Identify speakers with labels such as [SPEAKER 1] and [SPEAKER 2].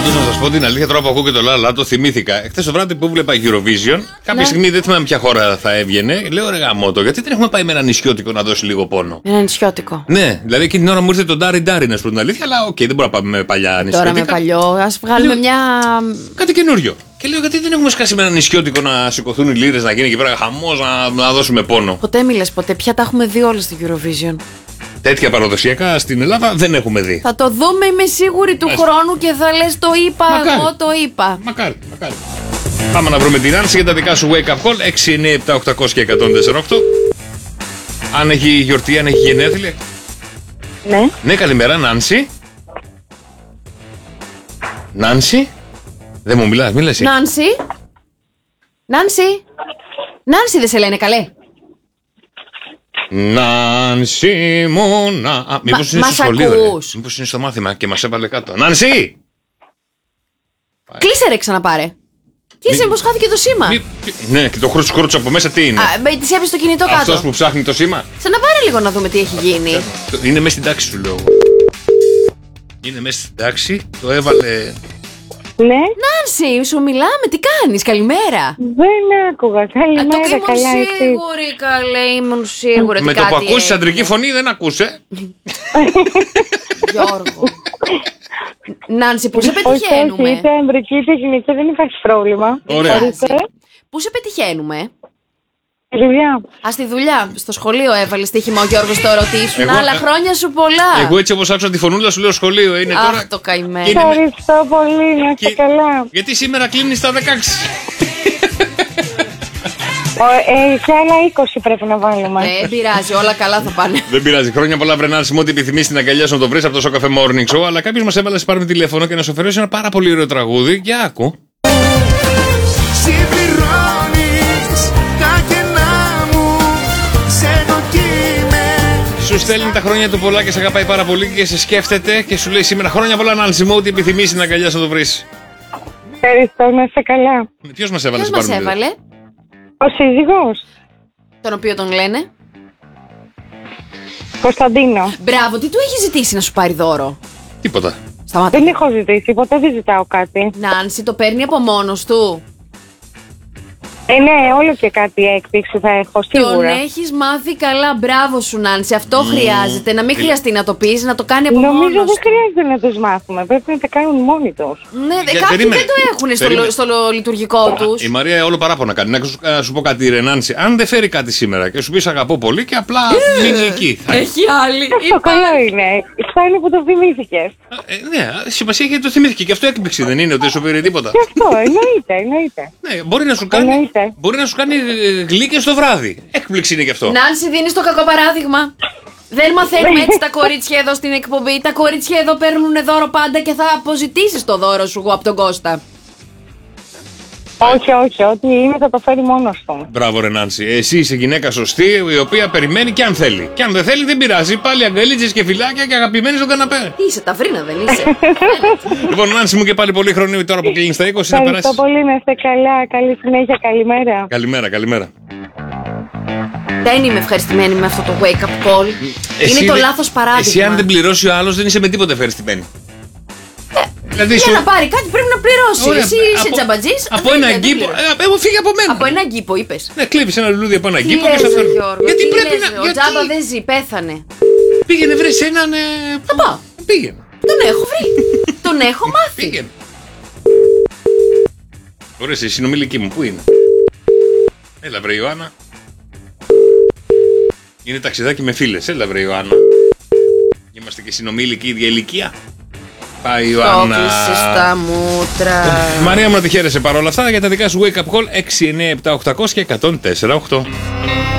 [SPEAKER 1] Πάντως να σας πω την αλήθεια, τώρα που ακούω και το λάλα, το θυμήθηκα. Χθες το βράδυ που βλέπα Eurovision, κάποια στιγμή δεν θυμάμαι ποια χώρα θα έβγαινε. Λέω ρε γαμώτο, γιατί δεν έχουμε πάει με ένα νησιώτικο να δώσει λίγο πόνο.
[SPEAKER 2] Ένα νησιώτικο.
[SPEAKER 1] Ναι, δηλαδή εκείνη την ώρα μου ήρθε το Ντάρι Ντάρι, να σου πω την αλήθεια, αλλά οκ, δεν μπορούμε να πάμε με παλιά νησιώτικα.
[SPEAKER 2] Τώρα με παλιό, ας βγάλουμε μια.
[SPEAKER 1] Κάτι καινούριο. Και λέω, γιατί δεν έχουμε σκάσει με ένα νησιώτικο να σηκωθούν οι λίρες, να γίνει εκεί πέρα χαμός, να δώσουμε πόνο.
[SPEAKER 2] Ποτέ μιλες, ποτέ. Πια τα έχουμε δει όλα στο Eurovision.
[SPEAKER 1] Τέτοια παραδοσιακά στην Ελλάδα δεν έχουμε δει.
[SPEAKER 2] Θα το δούμε, είμαι σίγουρη του χρόνου και θα λες το είπα,
[SPEAKER 1] Μακάρι.
[SPEAKER 2] εγώ το είπα.
[SPEAKER 1] Μακάρι. Πάμε να βρούμε την Άνση για τα δικά σου wake up call. 6, 9, 7, 800 και 148. Αν έχει γιορτή, αν έχει γενέθλια.
[SPEAKER 3] Ναι.
[SPEAKER 1] Ναι, καλημέρα, Νάνση. Νάνση. Δεν μου μιλάς, μίλα εσύ.
[SPEAKER 2] Νάνση. Νάνση δεν σε λένε καλέ.
[SPEAKER 1] Νάνση μου να. Μήπως είναι στο σχολείο, μήπως είναι στο μάθημα και μας έβαλε κάτω. Νάνση!
[SPEAKER 2] Κλείσε ρε ξαναπάρε. Κλείσε μήπως χάθηκε το σήμα.
[SPEAKER 1] Ναι, και το χρούτσο από μέσα τι είναι.
[SPEAKER 2] Της έπεισε το κινητό κάτω.
[SPEAKER 1] Αυτός που ψάχνει το σήμα.
[SPEAKER 2] Ξαναπάρε λίγο να δούμε τι έχει γίνει.
[SPEAKER 1] Είναι μέσα στην τάξη σου λέω. Είναι μέσα στην τάξη, το έβαλε.
[SPEAKER 3] Ναι.
[SPEAKER 2] Νάνση, σου μιλάμε, τι κάνεις, καλημέρα.
[SPEAKER 3] Δεν άκουγα. Καλημέρα, καλά
[SPEAKER 2] ήμουν σίγουρη, καλέ, ήμουν σίγουρη.
[SPEAKER 1] Με το που ακούσεις αντρική φωνή δεν ακούσε.
[SPEAKER 2] Γιώργο. Νάνση, πού σε πετυχαίνουμε.
[SPEAKER 3] Όχι, είτε ανδρική είτε γυναική, δεν υπάρχει πρόβλημα.
[SPEAKER 1] Ωραία.
[SPEAKER 2] Πού σε πετυχαίνουμε.
[SPEAKER 3] Στη δουλειά.
[SPEAKER 2] Στη δουλειά. Στο σχολείο έβαλε στοίχημα ο Γιώργος, το ρωτήσουν. Αλλά χρόνια σου πολλά.
[SPEAKER 1] Εγώ έτσι όπως άκουσα τη φωνούλα σου λέω σχολείο είναι τώρα.
[SPEAKER 2] Αχ, το καημένο.
[SPEAKER 3] Ευχαριστώ πολύ, να είστε καλά.
[SPEAKER 1] Γιατί σήμερα κλείνει στα 16.
[SPEAKER 3] Σε άλλα 20 πρέπει να βάλουμε.
[SPEAKER 2] Δεν πειράζει, όλα καλά θα πάνε.
[SPEAKER 1] Δεν πειράζει. Χρόνια πολλά, Βρενάρση μου, ό,τι επιθυμείς την αγκαλιά σου να το βρεις από το Σοκαφέ Morning Show. Αλλά κάποιος μας έβαλε σε πάρουμε τηλέφωνο και να σου αφαιρέσει ένα πάρα πολύ ωραίο τραγούδι. Για άκου. Σου στέλνει τα χρόνια του πολλά και σε αγαπάει πάρα πολύ και σε σκέφτεται και σου λέει σήμερα χρόνια πολλά, Νάνση μου, ό,τι επιθυμείς την αγκαλιά σου να το βρεις.
[SPEAKER 3] Ευχαριστώ, να είστε καλά.
[SPEAKER 1] Ποιος μας έβαλε
[SPEAKER 2] Ποιος
[SPEAKER 1] σε
[SPEAKER 2] μας
[SPEAKER 1] πάρουμε
[SPEAKER 2] έβαλε.
[SPEAKER 3] Ο σύζυγος.
[SPEAKER 2] Τον οποίο τον λένε.
[SPEAKER 3] Κωνσταντίνο.
[SPEAKER 2] Μπράβο, τι του έχει ζητήσει να σου πάρει δώρο.
[SPEAKER 1] Τίποτα.
[SPEAKER 2] Σταμάτα.
[SPEAKER 3] Δεν έχω ζητήσει, ποτέ δεν ζητάω κάτι.
[SPEAKER 2] Νάνση, το παίρνει από μόνος του.
[SPEAKER 3] Ναι, όλο και κάτι έκπληξη θα έχω, σίγουρα.
[SPEAKER 2] Τον έχεις μάθει καλά, μπράβο σου Νάνση. Αυτό χρειάζεται, να μην χρειαστεί να το πεις, να το κάνει από μόνος
[SPEAKER 3] Νομίζω δεν
[SPEAKER 2] του.
[SPEAKER 3] χρειάζεται να τους μάθουμε, πρέπει να τα κάνουν μόνοι τους.
[SPEAKER 2] Ναι, κάποιοι δεν το έχουν στο λειτουργικό τους.
[SPEAKER 1] Η Μαρία όλο παράπονα κάνει. Να σου πω κάτι, ρε Νάνση. Αν δεν φέρει κάτι σήμερα και σου πει αγαπώ πολύ και απλά μείνει εκεί.
[SPEAKER 2] Έχει άλλη.
[SPEAKER 3] Αυτό καλό είναι. Φτάνει που το θυμήθηκες.
[SPEAKER 1] Ναι, σημασία έχει ότι το θυμήθηκε και αυτό έκπληξη δεν είναι ότι σου πήρε τίποτα.
[SPEAKER 3] Και αυτό, εννοείται.
[SPEAKER 1] Ναι, μπορεί να σου κάνει γλύκες το βράδυ. Έκπληξη είναι και αυτό.
[SPEAKER 2] Νάνση, δίνεις το κακό παράδειγμα. Δεν μαθαίνουμε έτσι τα κορίτσια εδώ στην εκπομπή. Τα κορίτσια εδώ παίρνουν δώρο πάντα και θα αποζητήσεις το δώρο σου από τον Κώστα.
[SPEAKER 3] Όχι, ό,τι είναι θα το φέρει μόνος του.
[SPEAKER 1] Μπράβο, ρε Νάνση. Εσύ είσαι γυναίκα σωστή, η οποία περιμένει και αν θέλει. Και αν δεν θέλει, δεν πειράζει. Πάλι αγκαλίτσες και φυλάκια και αγαπημένοι στον καναπέ.
[SPEAKER 2] Τι είσαι, ταυρίνα δεν είσαι.
[SPEAKER 1] Λοιπόν, Νάνση μου και πάλι πολύ χρόνο τώρα που κλείνει τα 20 να περάσει.
[SPEAKER 3] Ευχαριστώ πολύ, να είστε καλά. Καλή συνέχεια, καλημέρα.
[SPEAKER 1] Καλημέρα.
[SPEAKER 2] Δεν είμαι ευχαριστημένη με αυτό το wake up call. Είναι το λάθος παράδειγμα.
[SPEAKER 1] Εσύ, αν δεν πληρώσει ο άλλος, δεν είσαι με τίποτα ευχαριστημένη. Δηλαδή,
[SPEAKER 2] για να πάρει κάτι πρέπει να πληρώσει.
[SPEAKER 1] Ωραία,
[SPEAKER 2] εσύ είσαι τζαμπατζής.
[SPEAKER 1] Από ένα αγκήπο. Φύγε από μένα.
[SPEAKER 2] Από ένα αγκήπο, είπες.
[SPEAKER 1] Ναι, κλείβεις ένα λουλούδι από ένα
[SPEAKER 2] Τι
[SPEAKER 1] αγκήπο και
[SPEAKER 2] λες,
[SPEAKER 1] σε φέρνει.
[SPEAKER 2] Γιατί πρέπει να. Ο τζάμπα δεν ζει, πέθανε.
[SPEAKER 1] Πήγαινε, βρες έναν.
[SPEAKER 2] Θα πάω.
[SPEAKER 1] Πήγαινε.
[SPEAKER 2] Τον έχω βρει. Τον έχω μάθει.
[SPEAKER 1] Πήγαινε. Ωραία, η συνομιλική μου, πού είναι? Έλα, βρε Ιωάννα. Είναι ταξιδάκι με φίλες. Έλα, βρε Ιωάννα. Είμαστε και συνομιλικοί ίδια ηλικία. Πάει Ιωάννα.
[SPEAKER 2] Πρόκληση στα μούτρα.
[SPEAKER 1] Μαρία μου, να τη χαίρεσαι παρόλα αυτά για τα δικά σου wake up call 6, 9, 7, 800 και 104, 8.